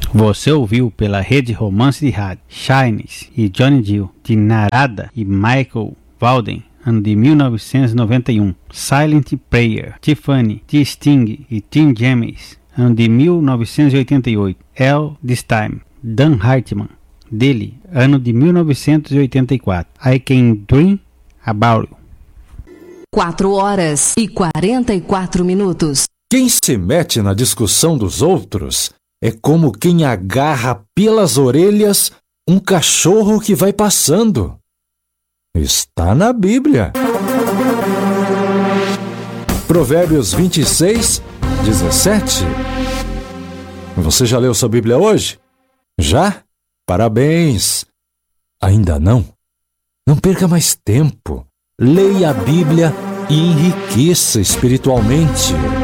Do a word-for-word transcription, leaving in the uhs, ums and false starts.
Você ouviu pela Rede Romance de Rádio Shines e Johnny Gill, de Narada e Michael Walden, ano de mil novecentos e noventa e um. Silent Prayer, Tiffany, de Sting e Tim James, ano de mil novecentos e oitenta e oito. All This Time, Dan Hartman, dele, ano de mil novecentos e oitenta e quatro. I Can Dream About You. quatro horas e quarenta e quatro minutos. Quem se mete na discussão dos outros é como quem agarra pelas orelhas um cachorro que vai passando. Está na Bíblia. Provérbios vinte e seis, dezessete. Você já leu sua Bíblia hoje? Já? Parabéns! Ainda não? Não perca mais tempo. Leia a Bíblia e enriqueça espiritualmente.